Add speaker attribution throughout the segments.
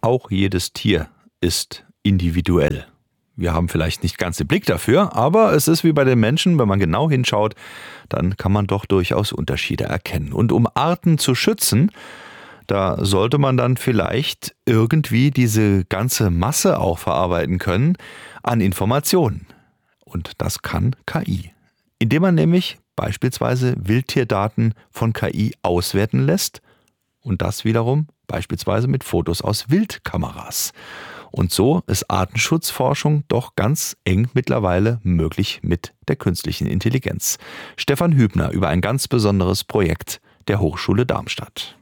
Speaker 1: auch jedes Tier ist individuell. Wir haben vielleicht nicht ganz den Blick dafür, aber es ist wie bei den Menschen, wenn man genau hinschaut, dann kann man doch durchaus Unterschiede erkennen. Und um Arten zu schützen, da sollte man dann vielleicht irgendwie diese ganze Masse auch verarbeiten können an Informationen. Und das kann KI. Indem man nämlich beispielsweise Wildtierdaten von KI auswerten lässt und das wiederum beispielsweise mit Fotos aus Wildkameras. Und so ist Artenschutzforschung doch ganz eng mittlerweile möglich mit der künstlichen Intelligenz. Stefan Hübner über ein ganz besonderes Projekt der Hochschule Darmstadt.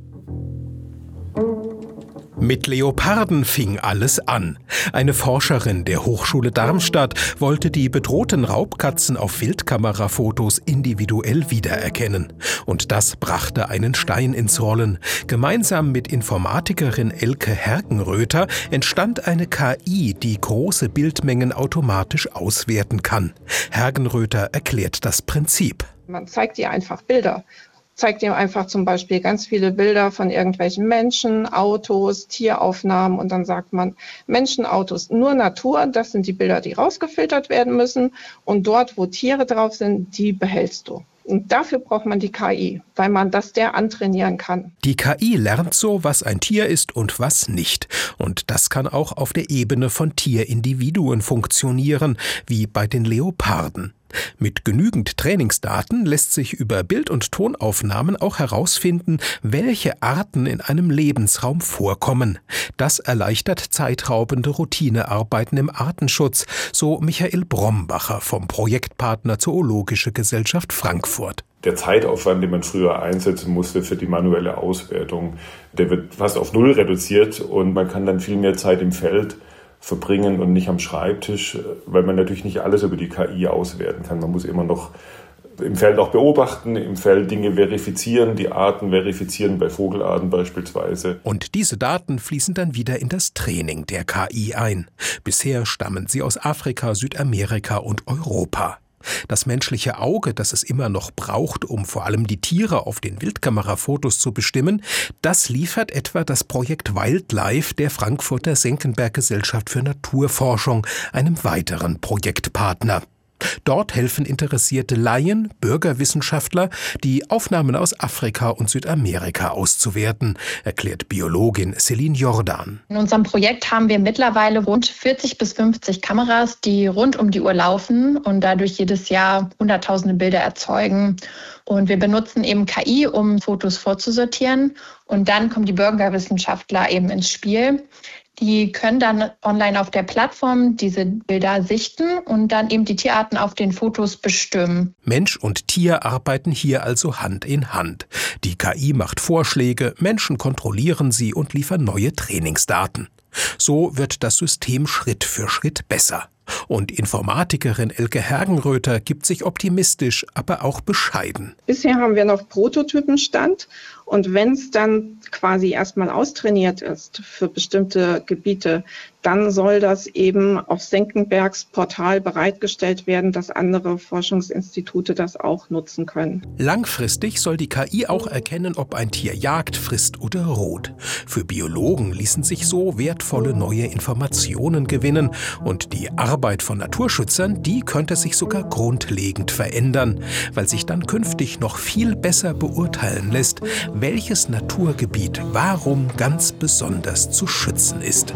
Speaker 2: Mit Leoparden fing alles an. Eine Forscherin der Hochschule Darmstadt wollte die bedrohten Raubkatzen auf Wildkamerafotos individuell wiedererkennen. Und das brachte einen Stein ins Rollen. Gemeinsam mit Informatikerin Elke Hergenröther entstand eine KI, die große Bildmengen automatisch auswerten kann. Hergenröther erklärt das Prinzip.
Speaker 3: Man zeigt ihr einfach Bilder. Zeigt ihm einfach zum Beispiel ganz viele Bilder von irgendwelchen Menschen, Autos, Tieraufnahmen und dann sagt man, Menschen, Autos, nur Natur, das sind die Bilder, die rausgefiltert werden müssen und dort, wo Tiere drauf sind, die behältst du. Und dafür braucht man die KI, weil man das der antrainieren kann.
Speaker 2: Die KI lernt so, was ein Tier ist und was nicht. Und das kann auch auf der Ebene von Tierindividuen funktionieren, wie bei den Leoparden. Mit genügend Trainingsdaten lässt sich über Bild- und Tonaufnahmen auch herausfinden, welche Arten in einem Lebensraum vorkommen. Das erleichtert zeitraubende Routinearbeiten im Artenschutz, so Michael Brombacher vom Projektpartner Zoologische Gesellschaft Frankfurt.
Speaker 4: Der Zeitaufwand, den man früher einsetzen musste für die manuelle Auswertung, der wird fast auf Null reduziert und man kann dann viel mehr Zeit im Feld verbringen und nicht am Schreibtisch, weil man natürlich nicht alles über die KI auswerten kann. Man muss immer noch im Feld auch beobachten, im Feld Dinge verifizieren, die Arten verifizieren, bei Vogelarten beispielsweise.
Speaker 2: Und diese Daten fließen dann wieder in das Training der KI ein. Bisher stammen sie aus Afrika, Südamerika und Europa. Das menschliche Auge, das es immer noch braucht, um vor allem die Tiere auf den Wildkamerafotos zu bestimmen, das liefert etwa das Projekt Wildlife der Frankfurter Senckenberg-Gesellschaft für Naturforschung, einem weiteren Projektpartner. Dort helfen interessierte Laien, Bürgerwissenschaftler, die Aufnahmen aus Afrika und Südamerika auszuwerten, erklärt Biologin Celine Jordan.
Speaker 5: In unserem Projekt haben wir mittlerweile rund 40 bis 50 Kameras, die rund um die Uhr laufen und dadurch jedes Jahr hunderttausende Bilder erzeugen. Und wir benutzen eben KI, um Fotos vorzusortieren. Und dann kommen die Bürgerwissenschaftler eben ins Spiel. Die können dann online auf der Plattform diese Bilder sichten und dann eben die Tierarten auf den Fotos bestimmen.
Speaker 2: Mensch und Tier arbeiten hier also Hand in Hand. Die KI macht Vorschläge, Menschen kontrollieren sie und liefern neue Trainingsdaten. So wird das System Schritt für Schritt besser. Und Informatikerin Elke Hergenröther gibt sich optimistisch, aber auch bescheiden.
Speaker 3: Bisher haben wir noch Prototypenstand und wenn es dann quasi erstmal austrainiert ist für bestimmte Gebiete, dann soll das eben auf Senckenbergs Portal bereitgestellt werden, dass andere Forschungsinstitute das auch nutzen können.
Speaker 2: Langfristig soll die KI auch erkennen, ob ein Tier jagt, frisst oder ruht. Für Biologen ließen sich so wertvolle neue Informationen gewinnen und die Arbeit von Naturschützern, die könnte sich sogar grundlegend verändern, weil sich dann künftig noch viel besser beurteilen lässt, welches Naturgebiet warum ganz besonders zu schützen ist.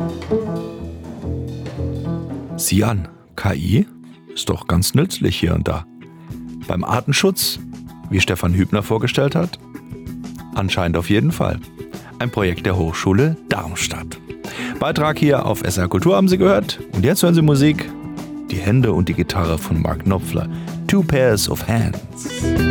Speaker 1: Sieh an, KI ist doch ganz nützlich hier und da. Beim Artenschutz, wie Stefan Hübner vorgestellt hat, anscheinend auf jeden Fall. Ein Projekt der Hochschule Darmstadt. Beitrag hier auf SR Kultur haben Sie gehört. Und jetzt hören Sie Musik. Die Hände und die Gitarre von Mark Knopfler. Two Pairs of Hands.